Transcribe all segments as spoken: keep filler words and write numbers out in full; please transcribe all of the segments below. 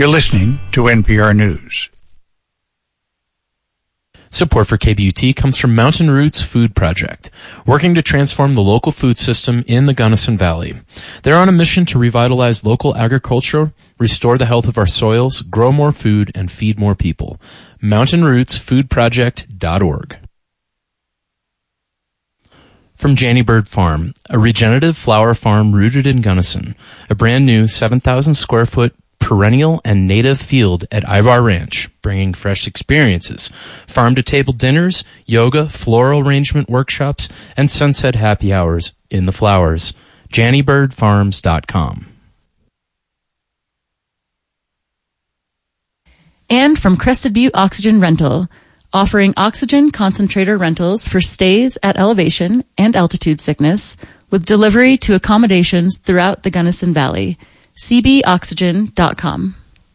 You're listening to N P R News. Support for K B U T comes from Mountain Roots Food Project, working to transform the local food system in the Gunnison Valley. They're on a mission to revitalize local agriculture, restore the health of our soils, grow more food, and feed more people. mountain roots food project dot org. From Janny Bird Farm, a regenerative flower farm rooted in Gunnison, a brand new seven thousand square foot perennial and native field at Ivar Ranch, bringing fresh experiences, farm-to-table dinners, yoga, floral arrangement workshops, and sunset happy hours in the flowers. janny bird farms dot com. And from Crested Butte Oxygen Rental, offering oxygen concentrator rentals for stays at elevation and altitude sickness, with delivery to accommodations throughout the Gunnison Valley. c b oxygen dot com.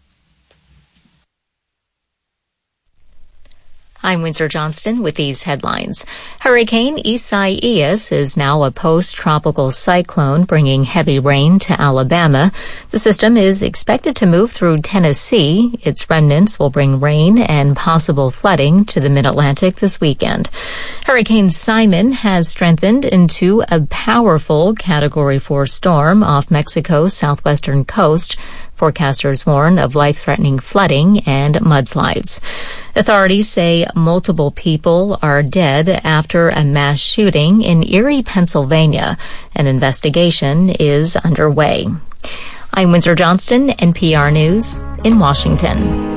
I'm Windsor Johnston with these headlines. Hurricane Isaias is now a post-tropical cyclone bringing heavy rain to Alabama. The system is expected to move through Tennessee. Its remnants will bring rain and possible flooding to the mid-Atlantic this weekend. Hurricane Simon has strengthened into a powerful Category four storm off Mexico's southwestern coast. Forecasters warn of life-threatening flooding and mudslides. Authorities say multiple people are dead after a mass shooting in Erie, Pennsylvania. An investigation is underway. I'm Windsor Johnston, N P R News in Washington.